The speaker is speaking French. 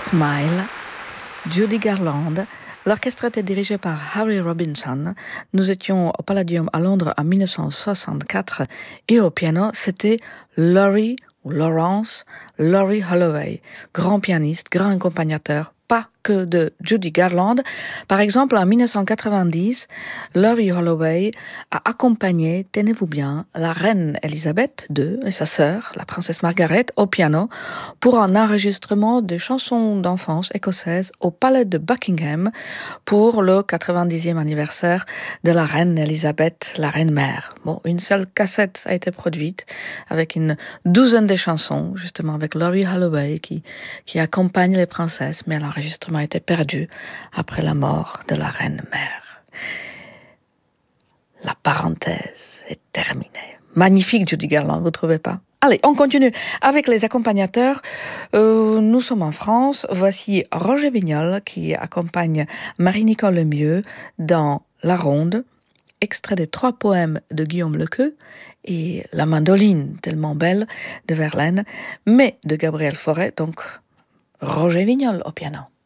Smile, Judy Garland. L'orchestre était dirigé par Harry Robinson. Nous étions au Palladium à Londres en 1964 et au piano, c'était Laurence Holloway, grand pianiste, grand accompagnateur, pas que de Judy Garland. Par exemple, en 1990, Laurie Holloway a accompagné, tenez-vous bien, la reine Elisabeth II et sa sœur, la princesse Margaret, au piano pour un enregistrement de chansons d'enfance écossaises au palais de Buckingham pour le 90e anniversaire de la reine Elisabeth, la reine-mère. Bon, une seule cassette a été produite avec une douzaine de chansons, justement avec Laurie Holloway qui accompagne les princesses, mais l'enregistrement a été perdu après la mort de la reine-mère. La parenthèse est terminée. Magnifique Judy Garland, vous trouvez pas? Allez, on continue avec les accompagnateurs. Nous sommes en France. Voici Roger Vignol qui accompagne Marie-Nicole Lemieux dans La Ronde, extrait des 3 poèmes de Guillaume Lequeux et La mandoline tellement belle de Verlaine, mais de Gabriel Fauré, donc Roger Vignol au piano.